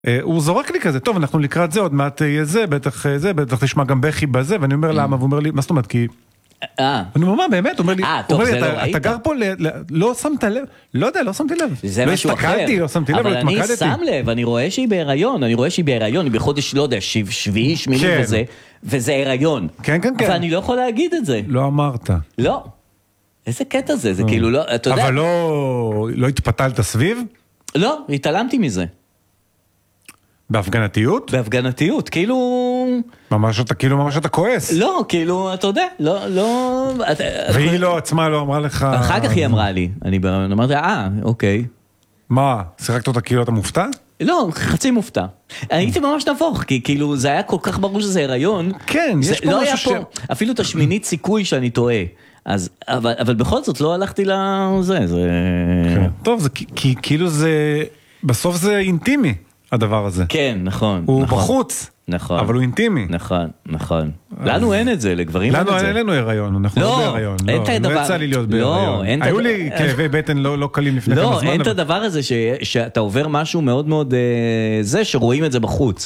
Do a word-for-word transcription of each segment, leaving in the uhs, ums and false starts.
הוא זורק לי כזה, טוב, אנחנו לקראת זה, עוד מעט יהיה זה, בטח זה, בטח תשמע גם בכי בזה, ואני אומר למה, והוא אומר לי, מה זאת אומרת, כי... אני אומר, מה, באמת? הוא אומר לי, אתה גר פה, לא שמת לב, לא יודע, לא שמתי לב. זה משהו אחר. לא שמתי לב, אבל אני שם לב, אני רואה שהיא בהיריון, אני רואה שהיא בהיריון, היא בחודש, לא יודע, שביעי, שמיני וזה, וזה הריון. כן, כן, כן. אבל אני לא יכול להגיד את זה. לא אמרת. לא. איזה קטע זה, זה כאילו לא, אתה יודע. אבל לא התפתלת סביב? לא, התעלמתי מזה. בהפגנתיות? בהפגנתיות, כאילו... ממש אתה, כאילו ממש אתה כועס. לא, כאילו, אתה יודע, לא, לא... והיא לא עצמה לא אמרה לך... אחר כך היא אמרה לי, אני אמרתי, אה, אוקיי. מה, שיחקת אותה כאילו אתה מופתע? לא, חצי מופתע. הייתי ממש נבוך, כי כאילו זה היה כל כך ברור שזה הריון. כן, יש פה משהו ש... אפילו את השמינית סיכוי שאני טועה. אז, אבל, אבל בכל זאת לא הלכתי לזה, זה... טוב, זה כאילו זה... בסוף זה אינטימי. הדבר הזה. כן, נכון. הוא בחוץ. נכון. אבל הוא אינטימי. נכון, נכון. לנו אין את זה, לגברים אין את זה. לנו אין לנו הריון, אנחנו לא בהריון. אין את הדבר. לא יצא לי להיות בהריון. היו לי כאבי בטן לא קלים לפני כמה זמן. לא, אין את הדבר הזה שאתה עובר משהו מאוד מאוד זה, שרואים את זה בחוץ.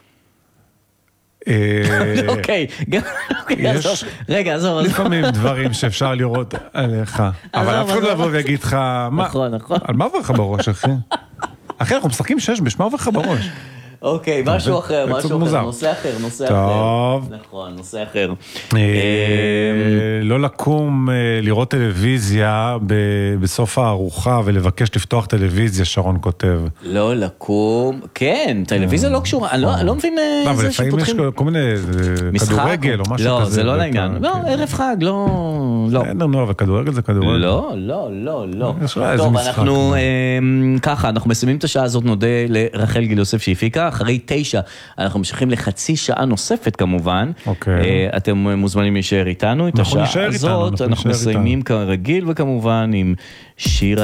אוקיי, רגע, עזור. לפעמים דברים שאפשר לראות עליך. אבל אף אחד לא יבוא ויגיד לך, נכון, נכון. על מה עובר לך בראש, אחי? אחי, אנחנו משחקים שש, בשמה עובר לך בראש. אוקיי, משהו אחר, משהו אחר, נושא אחר, נושא אחר. טוב. נכון, נושא אחר. לא לקום לראות טלוויזיה בסוף הארוחה ולבקש לפתוח טלוויזיה, שרון כותב. לא לקום, כן, טלוויזיה לא קשורה, אני לא מבין איזה שפותחים. אבל לפעמים יש כל מיני כדורגל או משהו כזה. לא, זה לא לעניין. לא, ערב חג, לא. אין לנו, אבל כדורגל זה כדורגל. לא, לא, לא, לא. טוב, אנחנו ככה, אנחנו מסיימים את השעה הזאת, נודה לרחל גיל יוסף שהפיקה. אחרי תשע, אנחנו משכים לחצי שעה נוספת כמובן. אתם מוזמנים להישאר איתנו. את השעה הזאת אנחנו מסיימים כרגיל, וכמובן עם שיר